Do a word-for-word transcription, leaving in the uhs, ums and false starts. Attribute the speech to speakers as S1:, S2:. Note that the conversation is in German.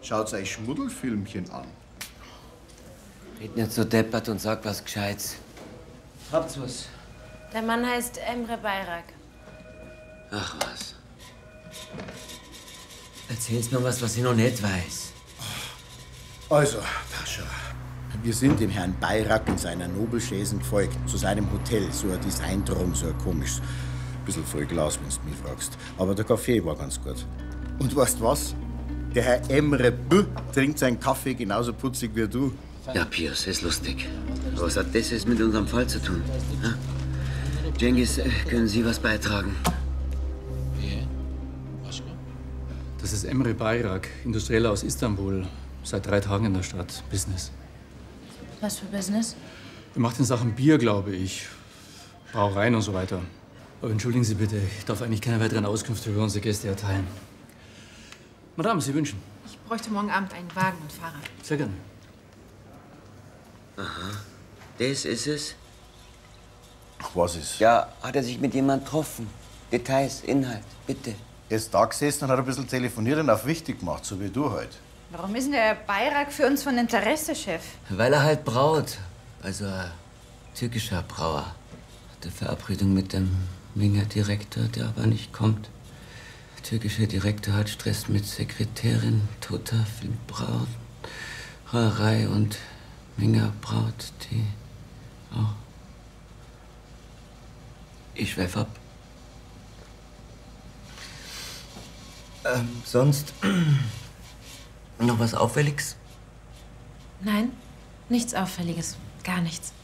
S1: Schaut euch Schmuddelfilmchen an.
S2: Red nicht so deppert und sag was Gescheites. Habt's was?
S3: Der Mann heißt Emre Bayrak.
S2: Ach was. Erzähl's mir was, was ich noch nicht weiß.
S1: Also, Tascha, wir sind dem Herrn Bayrak in seiner Nobelchaise gefolgt, zu seinem Hotel, so ein Designtron, so ein komisches. Bisschen voll Glas, wenn du mich fragst. Aber der Kaffee war ganz gut. Und weißt was? Der Herr Emre B. trinkt seinen Kaffee genauso putzig wie du.
S2: Ja, Pius, ist lustig. Was hat das jetzt mit unserem Fall zu tun? Ha? Cengiz, können Sie was beitragen?
S4: Das ist Emre Bayrak, Industrieller aus Istanbul. Seit drei Tagen in der Stadt. Business.
S3: Was für Business?
S4: Er macht in Sachen Bier, glaube ich. Brauereien und so weiter. Aber entschuldigen Sie bitte, ich darf eigentlich keine weiteren Auskünfte über unsere Gäste erteilen. Madame, Sie wünschen?
S5: Ich bräuchte morgen Abend einen Wagen und Fahrer.
S4: Sehr gerne.
S2: Aha. Das ist es?
S1: Ach, was ist?
S2: Ja, hat er sich mit jemandem getroffen? Details, Inhalt, bitte.
S1: Er ist da gesessen und hat ein bisschen telefoniert und auf wichtig gemacht, so wie du heute.
S6: Warum ist denn der Bayrak für uns von Interesse, Chef?
S2: Weil er halt braut. Also ein türkischer Brauer. Hat eine Verabredung mit dem Minger Direktor, der aber nicht kommt. Der türkische Direktor hat Stress mit Sekretärin, Tota viel Braut, Brauerei und Minger Braut, die auch. Ich schweif ab. Ähm, sonst noch was Auffälliges?
S3: Nein, nichts Auffälliges. Gar nichts.